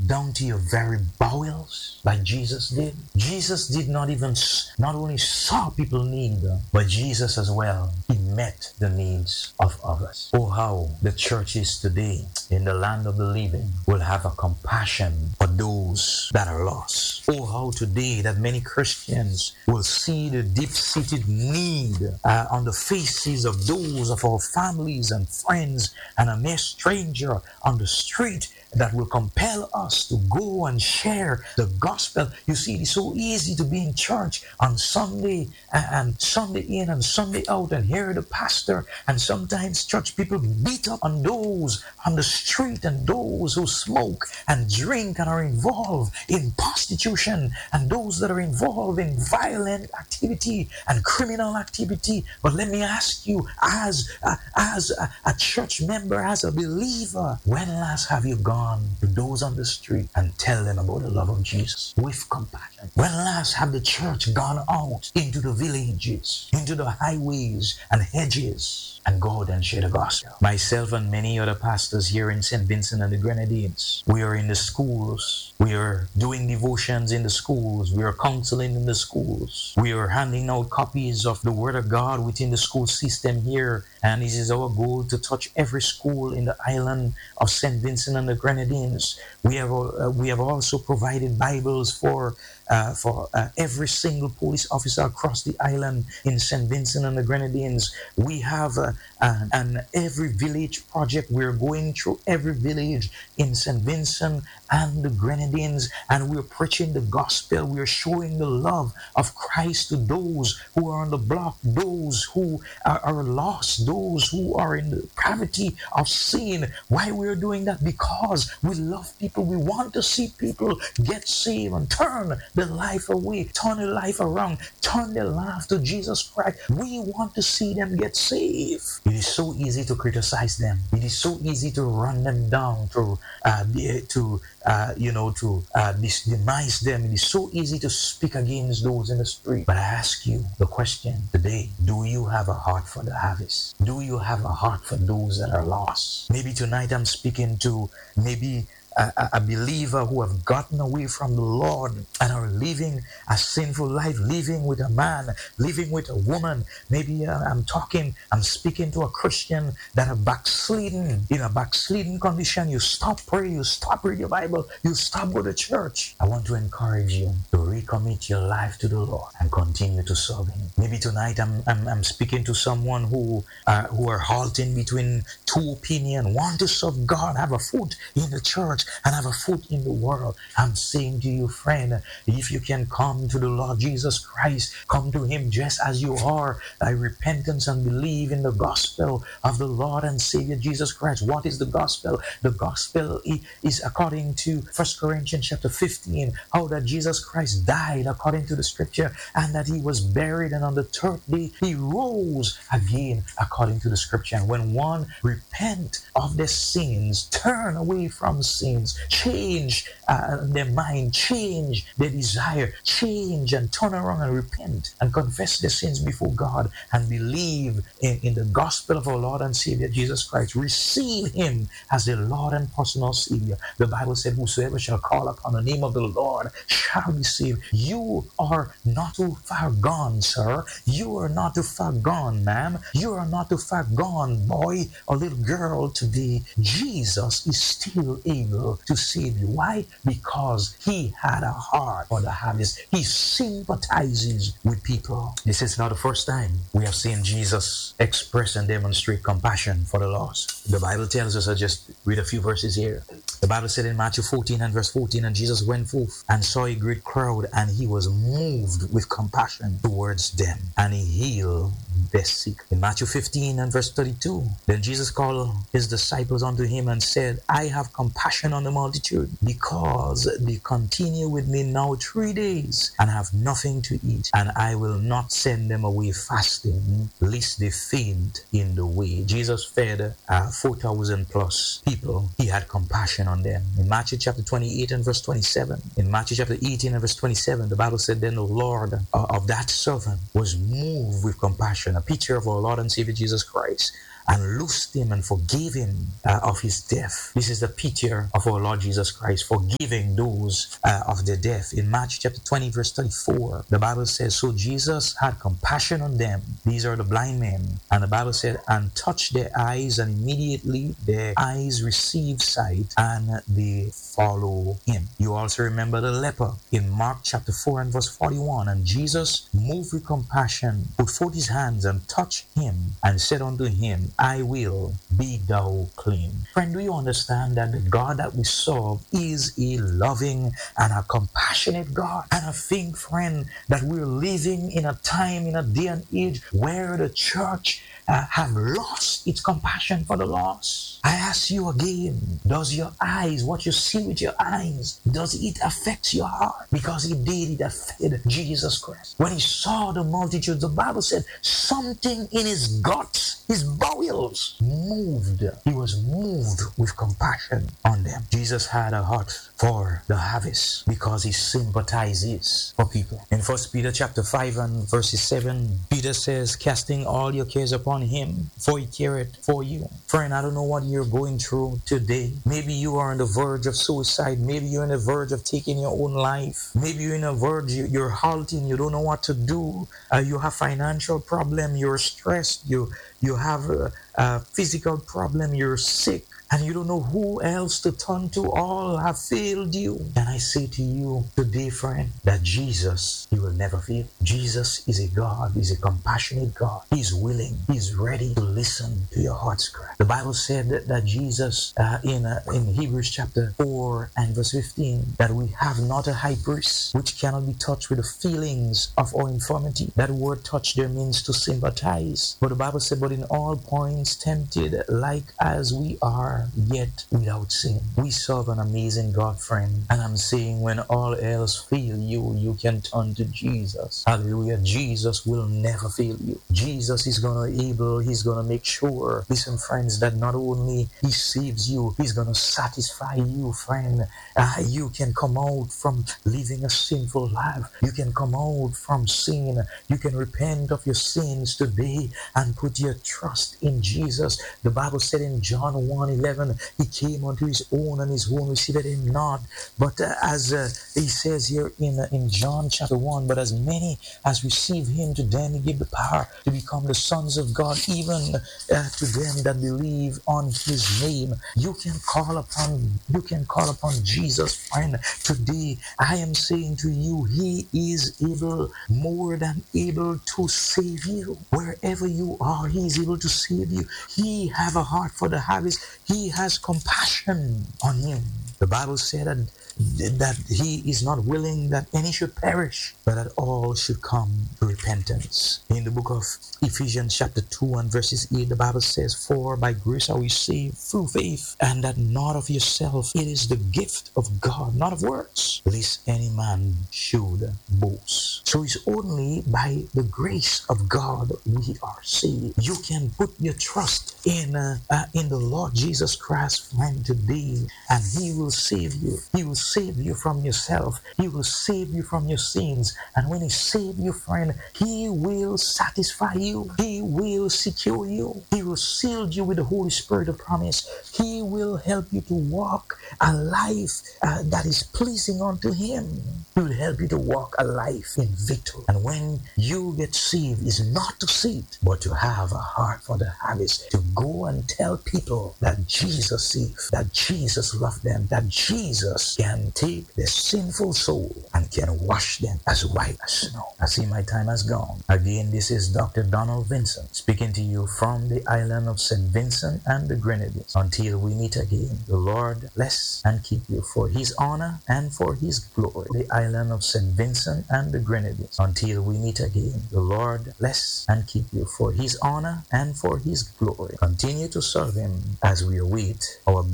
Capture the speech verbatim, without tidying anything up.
down to your very bowels like Jesus did? Jesus did not even, not only saw people need, but Jesus as well, he met the needs of others. Oh, how the churches today in the land of the living will have a compassion for those that are lost. Oh, how today that many Christians will see the deep-seated need uh, on the faces of those of our families and friends, and a mere stranger on the street that will compel us to go and share the gospel. You see, it's so easy to be in church on Sunday and, and Sunday in and Sunday out and hear the pastor, and sometimes church people beat up on those on the street and those who smoke and drink and are involved in prostitution and those that are involved in violent activity and criminal activity. But let me ask you, as a, as a, a church member, as a believer, when last have you gone to those on the street and tell them about the love of Jesus with compassion? When last have the church gone out into the villages, into the highways and hedges, and go out and share the gospel? Myself and many other pastors here in Saint Vincent and the Grenadines, we are in the schools, we are doing devotions in the schools, we are counseling in the schools, we are handing out copies of the Word of God within the school system here, and it is our goal to touch every school in the island of Saint Vincent and the Grenadines. We have uh, we have also provided Bibles for uh, for uh, every single police officer across the island in Saint Vincent and the Grenadines. We have uh, an, an every village project. We're going through every village in Saint Vincent and the Grenadines, and we're preaching the gospel. We're showing the love of Christ to those who are on the block, those who are, are lost, those who are in the poverty of sin. Why we're doing that? Because we love people. We want to see people get saved and turn their life away, turn their life around, turn their life to Jesus Christ. We want to see them get saved. It is so easy to criticize them. It is so easy to run them down, to uh, to uh, you know, to uh, demise them. It is so easy to speak against those in the street. But I ask you the question today: do you have a heart for the harvest? Do you have a heart for those that are lost? Maybe tonight I'm speaking to maybe A, a believer who have gotten away from the Lord and are living a sinful life, living with a man, living with a woman. Maybe uh, I'm talking, I'm speaking to a Christian that are backslidden, in a backslidden condition. You stop praying, you stop reading your Bible, you stop going to church. I want to encourage you to recommit your life to the Lord and continue to serve Him. Maybe tonight I'm I'm, I'm speaking to someone who uh, who are halting between two opinions, want to serve God, have a foot in the church and have a foot in the world. I'm saying to you, friend, if you can come to the Lord Jesus Christ, come to Him just as you are, by repentance, and believe in the gospel of the Lord and Savior Jesus Christ. What is the gospel? The gospel is according to First Corinthians chapter fifteen, how that Jesus Christ died according to the scripture, and that He was buried, and on the third day He rose again according to the scripture. And when one repent of their sins, turn away from sin, change uh, their mind, change their desire, change and turn around and repent and confess their sins before God and believe in, in the gospel of our Lord and Savior Jesus Christ. Receive Him as the Lord and personal Savior. The Bible said, whosoever shall call upon the name of the Lord shall be saved. You are not too far gone, sir. You are not too far gone, ma'am. You are not too far gone, boy or little girl. Today, Jesus is still able to save you. Why? Because He had a heart for the harvest. He sympathizes with people. This is not the first time we have seen Jesus express and demonstrate compassion for the lost. The Bible tells us, I just read a few verses here. The Bible said in Matthew fourteen and verse fourteen, and Jesus went forth and saw a great crowd, and He was moved with compassion towards them, and He healed their sick. In Matthew fifteen and verse thirty-two, then Jesus called His disciples unto Him and said, I have compassion on the multitude, because they continue with me now three days and have nothing to eat, and I will not send them away fasting, lest they faint in the way. Jesus fed uh, four thousand plus people. He had compassion on them. In Matthew chapter twenty-eight and verse twenty-seven, in Matthew chapter eighteen and verse twenty-seven, the Bible said, then the Lord uh, of that servant was moved with compassion, a picture of our Lord and Savior Jesus Christ, and loosed him and forgave him uh, of his death. This is the picture of our Lord Jesus Christ, forgiving those uh, of their death. In Matthew chapter twenty, verse thirty-four, the Bible says, so Jesus had compassion on them. These are the blind men. And the Bible said, and touched their eyes, and immediately their eyes received sight, and they follow him. You also remember the leper in Mark chapter four and verse forty-one. And Jesus, moved with compassion, put forth his hands and touched him, and said unto him, I will, be thou clean. Friend, do you understand that the God that we serve is a loving and a compassionate God? And I think, friend, that we're living in a time, in a day and age where the church uh, have lost its compassion for the lost. I ask you again, does your eyes, what you see with your eyes, does it affect your heart? Because it did, it affected Jesus Christ. When he saw the multitudes, the Bible said something in his guts, his bowels, moved. He was moved with compassion on them. Jesus had a heart for the harvest because he sympathizes for people. In First Peter chapter five and verses seven, Peter says, casting all your cares upon him, for he careth for you. Friend, I don't know what you're going through today. Maybe you are on the verge of suicide. Maybe you're on the verge of taking your own life. Maybe you're in a verge, you're halting, you don't know what to do. Uh, you have financial problem, you're stressed, you, you have a, a physical problem, you're sick, and you don't know who else to turn to. All have failed you. And I say to you today, friend, that Jesus, he will never fail. Jesus is a God, he's a compassionate God. He's willing, he's ready to listen to your heart's cry. The Bible said that, that Jesus, uh, in, uh, in Hebrews chapter four and verse fifteen, that we have not a high priest which cannot be touched with the feelings of our infirmity. That word touch there means to sympathize. But the Bible said, but in all points tempted like as we are, yet without sin. We serve an amazing God, friend. And I'm saying, when all else fail you, you can turn to Jesus. Hallelujah. Jesus will never fail you. Jesus is gonna able, he's gonna make sure, listen friends, that not only he saves you, he's gonna satisfy you, friend. Uh, you can come out from living a sinful life. You can come out from sin. You can repent of your sins today and put your trust in Jesus. The Bible said in John one eleven, he came unto his own, and his own received him not. But uh, as uh, he says here in, uh, in John chapter one, but as many as receive him, to them he gave the power to become the sons of God, even uh, to them that believe on his name. You can call upon, you can call upon Jesus, friend. Today I am saying to you, he is able, more than able to save you. Wherever you are, he is able to save you. He have a heart for the harvest. He has compassion on him. The Bible said that, that he is not willing that any should perish, but that all should come to repentance. In the book of Ephesians chapter two and verses eight, the Bible says, for by grace are we saved through faith, and that not of yourself, it is the gift of God, not of works, lest any man should boast. So it's only by the grace of God we are saved. You can put your trust in uh, uh, in the Lord Jesus Christ, friend, today, and he will save you. He will save you from yourself. He will save you from your sins. And when he saves you, friend, he will satisfy you. He will secure you. He will seal you with the Holy Spirit of promise. He will help you to walk a life uh, that is pleasing unto him. He will help you to walk a life in victory. And when you get saved, is not to sit, but to have a heart for the harvest, to go and tell people that Jesus saved, that Jesus loved them, that Jesus can take their sinful soul and can wash them as white as snow. I see my time has gone. Again, this is Doctor Donald Vincent speaking to you from the island of Saint Vincent and the Grenadines. Until we meet again, the Lord bless and keep you for his honor and for his glory. The island of Saint Vincent and the Grenadines. Until we meet again, the Lord bless and keep you for his honor and for his glory. Continue to serve him as we await our